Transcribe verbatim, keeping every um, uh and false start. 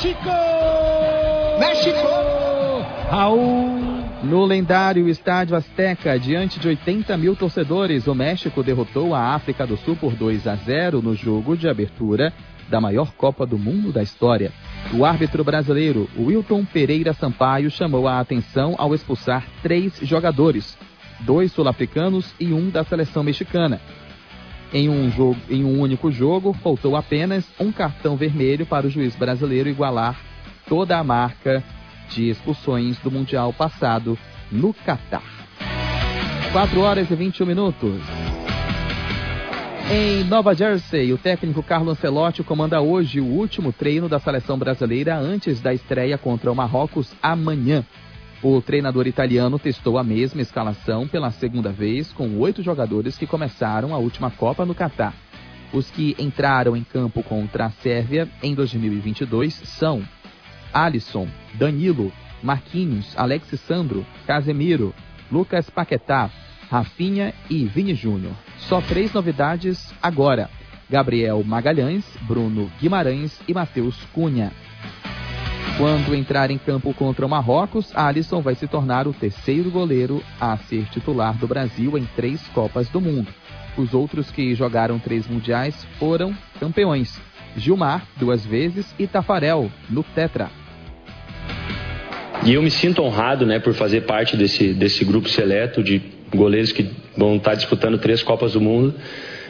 México! México! Raul! No lendário Estádio Azteca, diante de oitenta mil torcedores, o México derrotou a África do Sul por dois a zero no jogo de abertura da maior Copa do Mundo da história. O árbitro brasileiro, Wilton Pereira Sampaio, chamou a atenção ao expulsar três jogadores, dois sul-africanos e um da seleção mexicana. Em um, jogo, em um único jogo, faltou apenas um cartão vermelho para o juiz brasileiro igualar toda a marca de expulsões do Mundial passado no Catar. quatro horas e vinte e um minutos. Em Nova Jersey, o técnico Carlo Ancelotti comanda hoje o último treino da seleção brasileira antes da estreia contra o Marrocos amanhã. O treinador italiano testou a mesma escalação pela segunda vez com oito jogadores que começaram a última Copa no Catar. Os que entraram em campo contra a Sérvia em dois mil e vinte e dois são Alisson, Danilo, Marquinhos, Alexis Sandro, Casemiro, Lucas Paquetá, Rafinha e Vini Júnior. Só três novidades agora: Gabriel Magalhães, Bruno Guimarães e Matheus Cunha. Quando entrar em campo contra o Marrocos, Alisson vai se tornar o terceiro goleiro a ser titular do Brasil em três Copas do Mundo. Os outros que jogaram três mundiais foram campeões: Gilmar, duas vezes, e Tafarel, no Tetra. E eu me sinto honrado, né, por fazer parte desse, desse grupo seleto de goleiros que vão estar disputando três Copas do Mundo.